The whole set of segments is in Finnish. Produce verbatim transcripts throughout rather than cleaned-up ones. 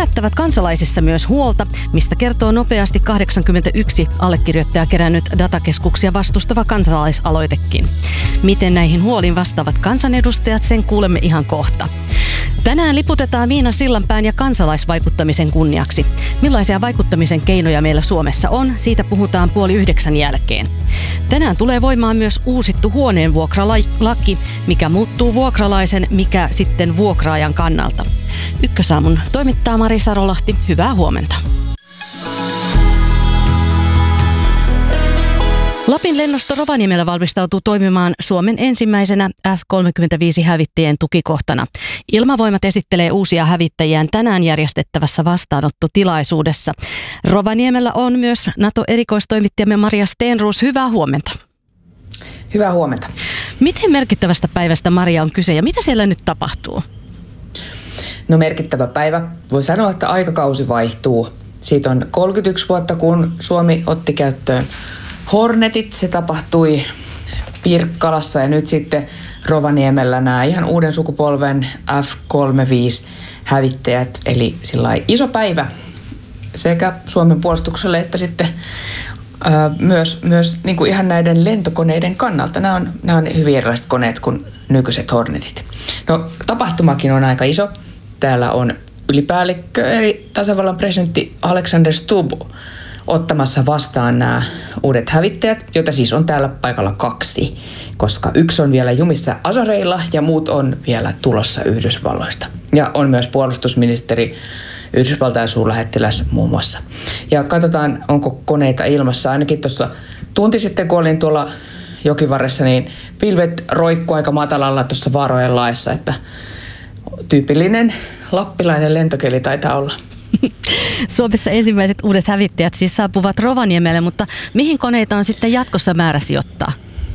herättävät kansalaisissa myös huolta, mistä kertoo nopeasti kahdeksankymmentäyksi allekirjoittajaa kerännyt datakeskuksia vastustava kansalaisaloitekin. Miten näihin huoliin vastaavat kansanedustajat, sen kuulemme ihan kohta. Tänään liputetaan Miina Sillanpään ja kansalaisvaikuttamisen kunniaksi. Millaisia vaikuttamisen keinoja meillä Suomessa on, siitä puhutaan puoli yhdeksän jälkeen. Tänään tulee voimaan myös uusittu huoneenvuokralaki, mikä muuttuu vuokralaisen, mikä sitten vuokraajan kannalta. Ykkösaamun toimittaa Mari Sarolahti, hyvää huomenta. Lapin lennosto Rovaniemellä valmistautuu toimimaan Suomen ensimmäisenä F kolmekymmentäviisi-hävittäjien tukikohtana. Ilmavoimat esittelee uusia hävittäjiään tänään järjestettävässä vastaanottotilaisuudessa. Rovaniemellä on myös NATO-erikoistoimittajamme Maria Stenroos. Hyvää huomenta. Hyvää huomenta. Miten merkittävästä päivästä, Maria, on kyse ja mitä siellä nyt tapahtuu? No merkittävä päivä. Voi sanoa, että aikakausi vaihtuu. Siitä on kolmekymmentäyksi vuotta, kun Suomi otti käyttöön Hornetit. Se tapahtui Pirkkalassa ja nyt sitten Rovaniemellä nämä ihan uuden sukupolven F kolmekymmentäviisi-hävittäjät. Eli sillä iso päivä sekä Suomen puolustukselle että sitten ää, myös, myös niin kuin ihan näiden lentokoneiden kannalta. Nämä on, nämä on hyvin erilaiset koneet kuin nykyiset Hornetit. No tapahtumakin on aika iso. Täällä on ylipäällikkö eli tasavallan presidentti Alexander Stubb ottamassa vastaan nämä uudet hävittäjät, joita siis on täällä paikalla kaksi, koska yksi on vielä jumissa Azoreilla ja muut on vielä tulossa Yhdysvalloista. Ja on myös puolustusministeri, Yhdysvaltain suurlähettiläs muun muassa. Ja katsotaan, onko koneita ilmassa. Ainakin tuossa tunti sitten, kun olin tuolla jokivarressa, niin pilvet roikkuu aika matalalla tuossa vaarojen laessa, että tyypillinen lappilainen lentokeli taitaa olla. Suomessa ensimmäiset uudet hävittäjät siis saapuvat Rovaniemelle, mutta mihin koneita on sitten jatkossa määrä sijoittaa?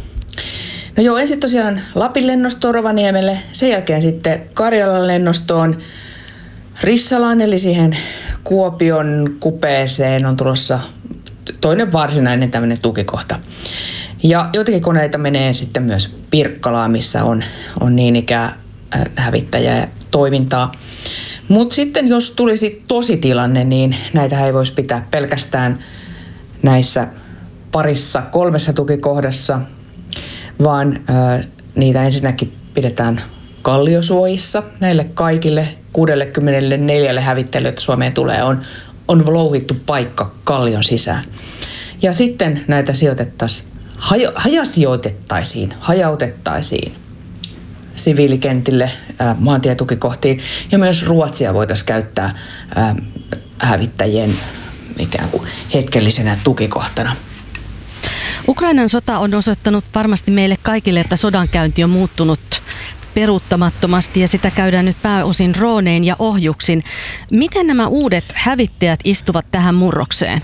No joo, ensin tosiaan Lapin lennostoon Rovaniemelle, sen jälkeen sitten Karjalan lennostoon Rissalaan, eli siihen Kuopion kupeeseen on tulossa toinen varsinainen tämmöinen tukikohta. Ja joitakin koneita menee sitten myös Pirkkalaan, missä on, on niin ikään hävittäjä toimintaa. Mutta sitten jos tulisi tositilanne, niin näitä ei voisi pitää pelkästään näissä parissa kolmessa tukikohdassa, vaan ää, niitä ensinnäkin pidetään kalliosuojissa. Näille kaikille kuusikymmentäneljä hävittäjille, joita Suomeen tulee, on, on louhittu paikka kallion sisään. Ja sitten näitä sijoitettaisiin, haja, hajasijoitettaisiin, hajautettaisiin siviilikentille, ää, maantietukikohtiin ja myös Ruotsia voitaisiin käyttää ää, hävittäjien ikään kuin hetkellisenä tukikohtana. Ukrainan sota on osoittanut varmasti meille kaikille, että sodankäynti on muuttunut peruuttamattomasti ja sitä käydään nyt pääosin droonein ja ohjuksin. Miten nämä uudet hävittäjät istuvat tähän murrokseen?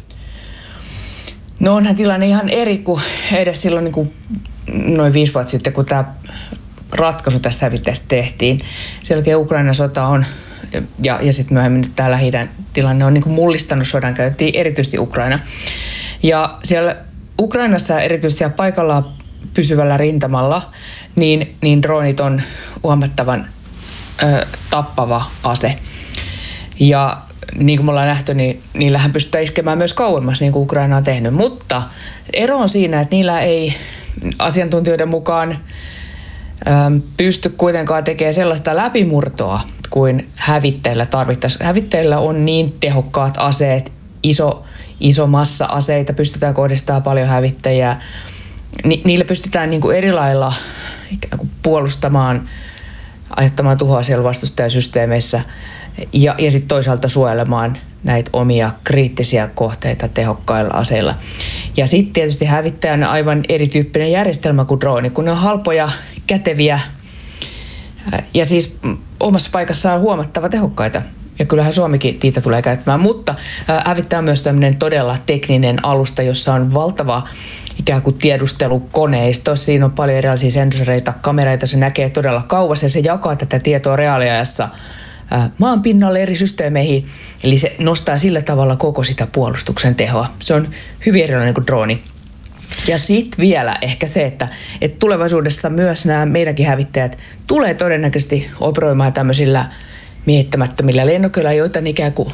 No onhan tilanne ihan eri kuin edes silloin niin kuin noin viisi vuotta sitten, kun tämä ratkaisu tästä hävittäjästä tehtiin. Sen jälkeen Ukrainan sota on, ja, ja sitten myöhemmin nyt tämä Lähi-idän tilanne on niin kuin mullistanut sodankäyntiä, erityisesti Ukraina. Ja siellä Ukrainassa, erityisesti siellä paikallaan pysyvällä rintamalla, niin, niin droonit on huomattavan ö, tappava ase. Ja niin kuin me ollaan nähty, niin niillähän pystytään iskemään myös kauemmas, niin kuin Ukraina on tehnyt. Mutta ero on siinä, että niillä ei asiantuntijoiden mukaan pysty kuitenkaan tekemään sellaista läpimurtoa kuin hävittäjillä tarvittaisiin. Hävittäjillä on niin tehokkaat aseet, iso, iso massa aseita, pystytään kohdistamaan paljon hävittäjiä. Ni, niillä pystytään niin kuin eri lailla ikään kuin puolustamaan, aiheuttamaan tuhoa siellä vastustajasysteemeissä ja, ja sitten toisaalta suojelemaan näitä omia kriittisiä kohteita tehokkailla aseilla. Ja sitten tietysti hävittäjä on aivan erityyppinen järjestelmä kuin drooni, kun ne on halpoja, käteviä ja siis omassa paikassaan huomattava tehokkaita. Ja kyllähän Suomikin niitä tulee käyttämään, mutta hävittäjä on myös tämmöinen todella tekninen alusta, jossa on valtava ikään kuin tiedustelukoneisto. Siinä on paljon erilaisia sensoreita, kamereita, se näkee todella kauas ja se jakaa tätä tietoa reaaliajassa maan pinnalle eri systeemeihin. Eli se nostaa sillä tavalla koko sitä puolustuksen tehoa. Se on hyvin erilainen kuin drooni. Ja sitten vielä ehkä se, että, että tulevaisuudessa myös nämä meidänkin hävittäjät tulee todennäköisesti operoimaan tämmöisillä miehittämättömillä lennokeilla, joita ikään kuin